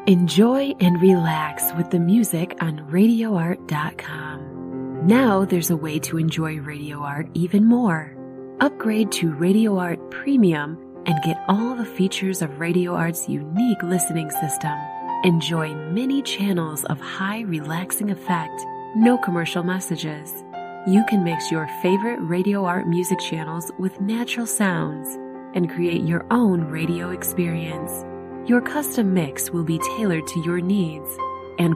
Enjoy and relax with the music on RadioArt.com. Now there's a way to enjoy Radio Art even more. Upgrade to Radio Art Premium and get all the features of Radio Art's unique listening system. Enjoy many channels of high relaxing effect, no commercial messages. You can mix your favorite Radio Art music channels with natural sounds and create your own radio experience. Your custom mix will be tailored to your needs